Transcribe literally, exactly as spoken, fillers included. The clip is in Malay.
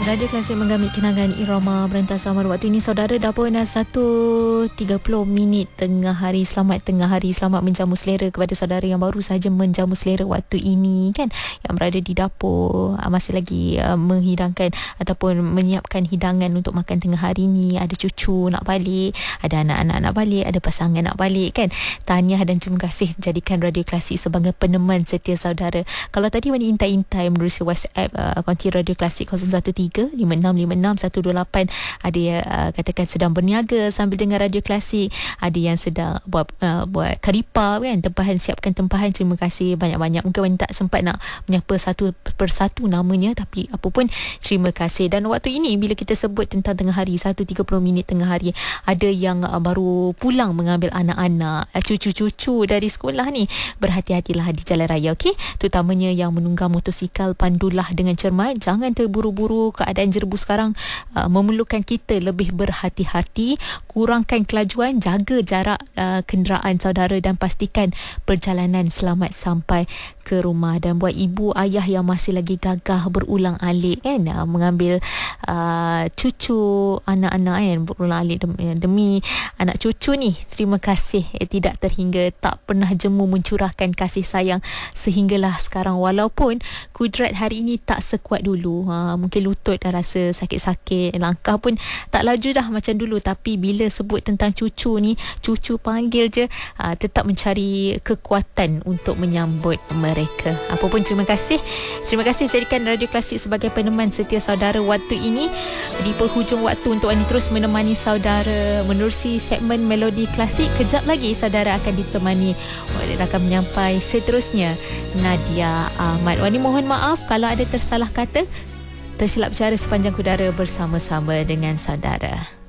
Radio Klasik menggamit kenangan irama berantas samar. Waktu ini saudara dah pun satu tiga puluh minit tengah hari. Selamat tengah hari, selamat menjamu selera kepada saudara yang baru sahaja menjamu selera waktu ini kan, yang berada di dapur masih lagi uh, menghidangkan ataupun menyiapkan hidangan untuk makan tengah hari ni. Ada cucu nak balik, ada anak-anak nak balik, ada pasangan nak balik kan. Tahniah dan terima kasih jadikan Radio Klasik sebagai peneman setia saudara. Kalau tadi mana intai-intai menerusi WhatsApp uh, konti Radio Klasik kosong satu tiga lima enam lima enam satu dua lapan, ada yang uh, katakan sedang berniaga sambil dengar Radio Klasik, ada yang sedang buat uh, buat karipa kan, tempahan, siapkan tempahan. Terima kasih banyak-banyak. Mungkin wanita tak sempat nak menyapa satu persatu namanya, tapi apa pun terima kasih. Dan waktu ini bila kita sebut tentang tengah hari, satu tiga puluh minit tengah hari, ada yang uh, baru pulang mengambil anak-anak, uh, cucu-cucu dari sekolah ni, berhati-hatilah di jalan raya, okey? Terutamanya yang menunggang motosikal, pandulah dengan cermat, jangan terburu-buru. Keadaan jerbu sekarang uh, memerlukan kita lebih berhati-hati, kurangkan kelajuan, jaga jarak uh, kenderaan saudara dan pastikan perjalanan selamat sampai ke rumah. Dan buat ibu ayah yang masih lagi gagah berulang alik kan, uh, mengambil uh, cucu anak-anak kan, berulang alik demi, demi anak cucu ni, terima kasih eh, tidak terhingga, tak pernah jemu mencurahkan kasih sayang sehinggalah sekarang. Walaupun kudrat hari ini tak sekuat dulu, uh, mungkin lutut dah rasa sakit-sakit, langkah pun tak laju dah macam dulu, tapi bila sebut tentang cucu ni, cucu panggil je, aa, tetap mencari kekuatan untuk menyambut mereka. Apa pun terima kasih. Terima kasih jadikan Radio Klasik sebagai peneman setia saudara waktu ini. Di penghujung waktu untuk Ani terus menemani saudara menerusi segmen Melodi Klasik. Kejap lagi saudara akan ditemani oleh rakan menyampai seterusnya, Nadia Ahmad. Wani mohon maaf kalau ada tersalah kata, tersilap cara sepanjang udara bersama-sama dengan saudara.